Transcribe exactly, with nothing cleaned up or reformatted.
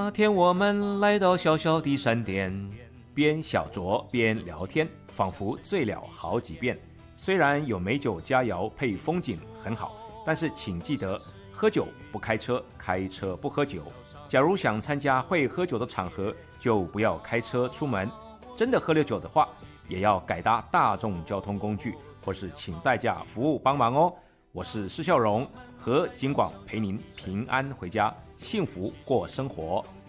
那天我们来到小小的山店，边小酌边聊天，仿佛醉了好几遍。虽然有美酒佳肴配风景很好，但是请记得喝酒不开车，开车不喝酒。假如想参加会喝酒的场合，就不要开车出门。真的喝了酒的话，也要改搭大众交通工具，或是请代驾服务帮忙哦。我是施孝荣，和景广陪您平安回家，幸福过生活。